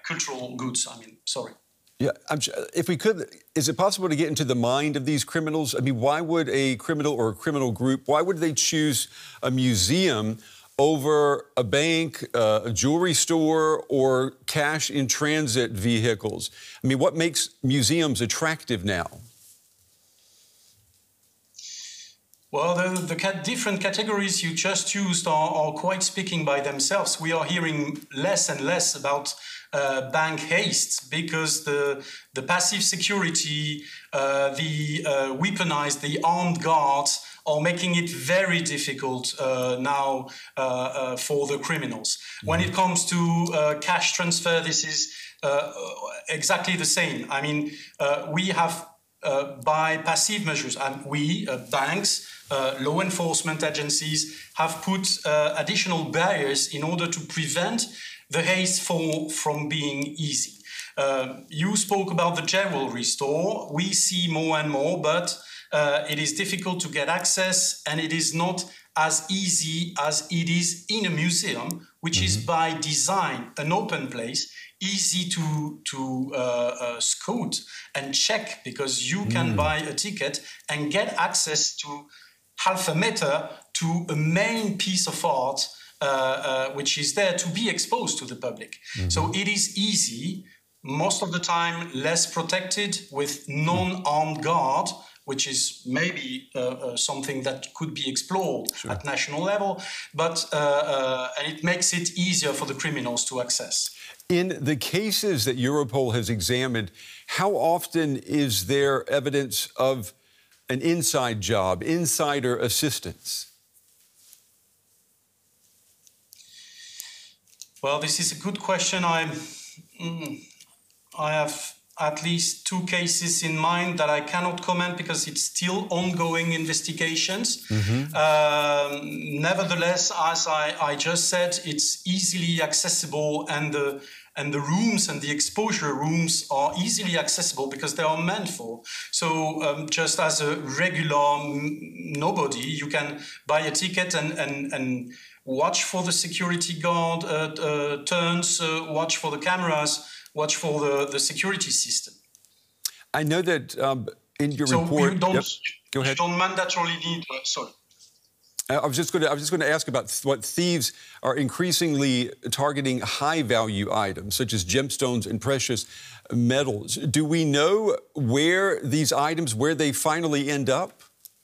cultural goods, I mean, sorry. Yeah, if we could, is it possible to get into the mind of these criminals? I mean, why would a criminal or a criminal group, why would they choose a museum over a bank, a jewelry store, or cash-in-transit vehicles? I mean, what makes museums attractive now? Well, the different categories you just used are quite speaking by themselves. We are hearing less and less about bank heists because the passive security, the weaponized, the armed guards are making it very difficult now for the criminals. When it comes to cash transfer, this is exactly the same. I mean, we have by passive measures, and banks, law enforcement agencies have put additional barriers in order to prevent the heist from being easy. You spoke about the jewelry store. We see more and more, but it is difficult to get access, and it is not as easy as it is in a museum, which is by design an open place, easy to scout and check, because you can buy a ticket and get access to half a meter to a main piece of art which is there to be exposed to the public. So it is easy, most of the time less protected, with non-armed guard, which is maybe something that could be explored at national level, but and it makes it easier for the criminals to access. In the cases that Europol has examined, how often is there evidence of an inside job, insider assistance? Well, this is a good question. I have at least 2 cases in mind that I cannot comment because it's still ongoing investigations. Nevertheless, as I just said, it's easily accessible, and the rooms and the exposure rooms are easily accessible because they are meant for. So just as a regular nobody, you can buy a ticket and watch for the security guard turns, watch for the cameras, watch for the security system. I know that in your report... You don't, Go ahead. You don't mandatorily need... sorry. I was just going to ask about what thieves are increasingly targeting high-value items, such as gemstones and precious metals. Do we know where these items, where they finally end up?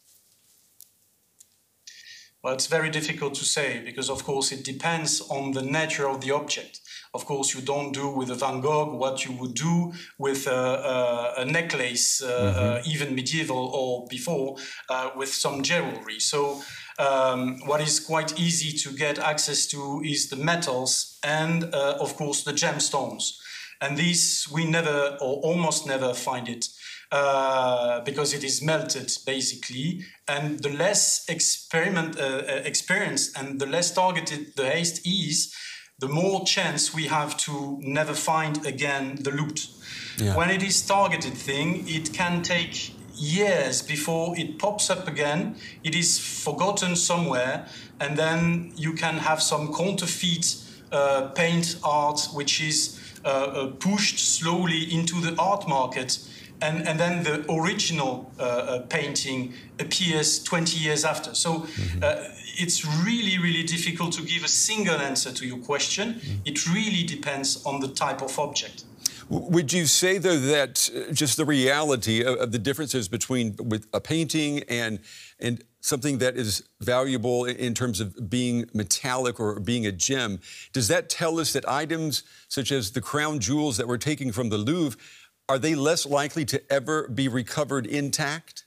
Well, it's very difficult to say because, of course, it depends on the nature of the object. Of course, you don't do with a Van Gogh what you would do with a necklace, even medieval or before, with some jewelry. So what is quite easy to get access to is the metals and, of course, the gemstones. And these we never or almost never find it. Because it is melted, basically, and the less experience and the less targeted the heist is, the more chance we have to never find again the loot. Yeah. When it is targeted thing, it can take years before it pops up again. It is forgotten somewhere, and then you can have some counterfeit paint art, which is pushed slowly into the art market. And then the original painting appears 20 years after. So it's really, really difficult to give a single answer to your question. It really depends on the type of object. Would you say, though, that just the reality of the differences between with a painting and something that is valuable in terms of being metallic or being a gem, does that tell us that items such as the crown jewels that we're taking from the Louvre, are they less likely to ever be recovered intact?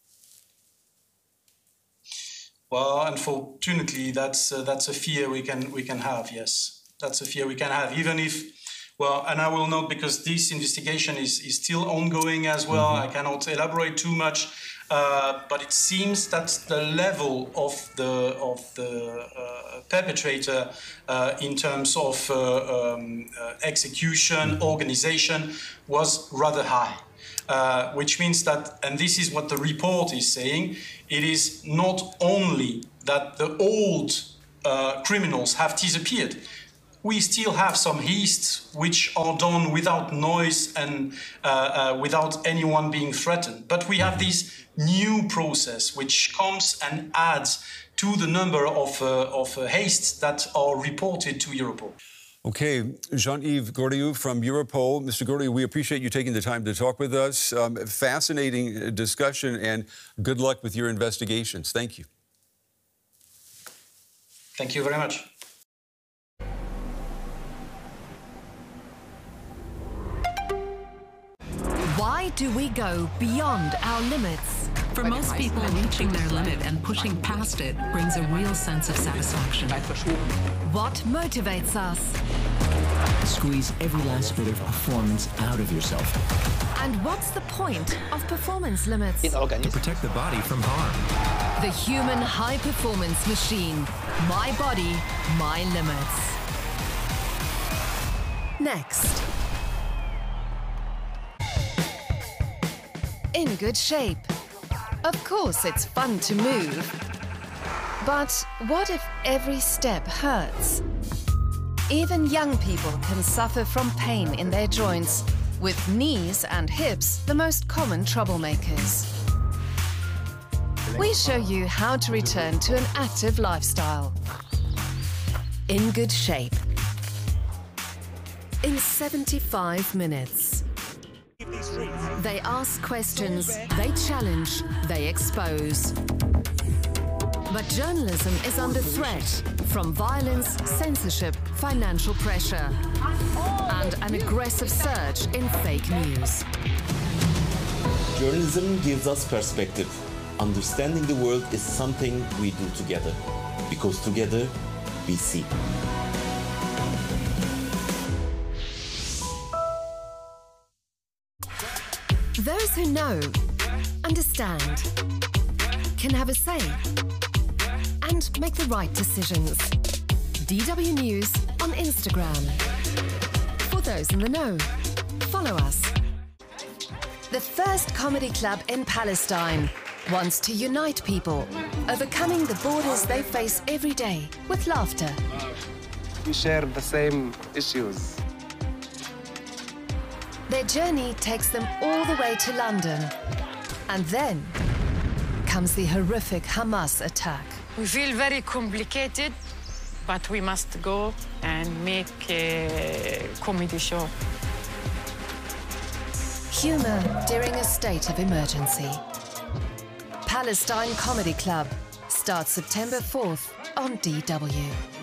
Well, unfortunately, that's a fear we can have. Yes, that's a fear we can have. Even if, well, and I will note because this investigation is still ongoing as well. I cannot elaborate too much, but it seems that the level of the perpetrator in terms of execution, organization, was rather high. Which means that, and this is what the report is saying, it is not only that the old criminals have disappeared. we still have some heists which are done without noise and without anyone being threatened. But we have this new process which comes and adds to the number of heists that are reported to Europol. Okay, Jean-Yves Gordiou from Europol. Mr. Gordiou, we appreciate you taking the time to talk with us. Fascinating discussion, and good luck with your investigations. Thank you. Thank you very much. Why do we go beyond our limits? For most people, reaching their limit and pushing past it brings a real sense of satisfaction. What motivates us? Squeeze every last bit of performance out of yourself. And what's the point of performance limits? To protect the body from harm. The human high-performance machine. My body, my limits. Next. In good shape. Of course, it's fun to move. But what if every step hurts? Even young people can suffer from pain in their joints, with knees and hips the most common troublemakers. We show you how to return to an active lifestyle. In good shape. In 75 minutes. They ask questions, they challenge, they expose. But journalism is under threat from violence, censorship, financial pressure, and an aggressive surge in fake news. Journalism gives us perspective. Understanding the world is something we do together, because together we see. Those who know, understand, can have a say, and make the right decisions. DW News on Instagram. For those in the know, follow us. The first comedy club in Palestine wants to unite people, overcoming the borders they face every day with laughter. We share the same issues. Their journey takes them all the way to London. And then comes the horrific Hamas attack. We feel very complicated, but we must go and make a comedy show. Humor during a state of emergency. Palestine Comedy Club starts September 4th on DW.